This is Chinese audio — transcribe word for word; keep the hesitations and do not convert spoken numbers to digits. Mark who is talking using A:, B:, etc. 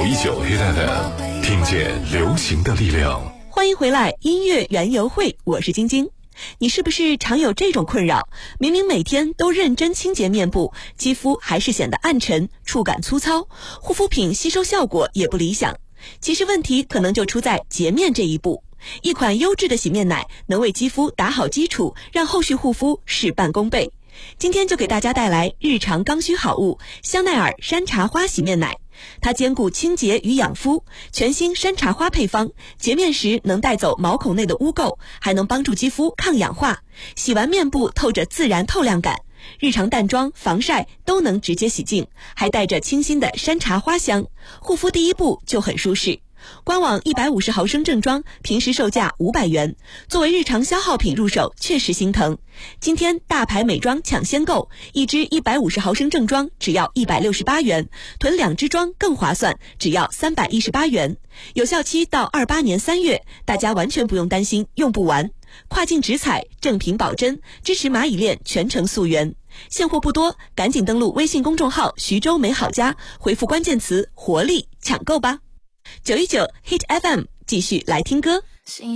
A: 九一九 Hit F M， 听见流行的力量。
B: 欢迎回来，音乐园游会，我是晶晶。你是不是常有这种困扰？明明每天都认真清洁面部，肌肤还是显得暗沉，触感粗糙，护肤品吸收效果也不理想。其实问题可能就出在洁面这一步。一款优质的洗面奶能为肌肤打好基础，让后续护肤事半功倍。今天就给大家带来日常刚需好物香奈儿山茶花洗面奶，它兼顾清洁与养肤，全新山茶花配方，洁面时能带走毛孔内的污垢，还能帮助肌肤抗氧化，洗完面部透着自然透亮感，日常淡妆防晒都能直接洗净，还带着清新的山茶花香，护肤第一步就很舒适。官网一百五十毫升正装平时售价五百元，作为日常消耗品入手确实心疼。今天大牌美妆抢先购，一支一百五十毫升正装只要一百六十八元，囤两支装更划算，只要三百一十八元。有效期到二八年三月，大家完全不用担心用不完。跨境直采，正品保真，支持蚂蚁链全程溯源。现货不多，赶紧登录微信公众号徐州美好家，回复关键词活力抢购吧。九一九 Hit F M 继续来听歌。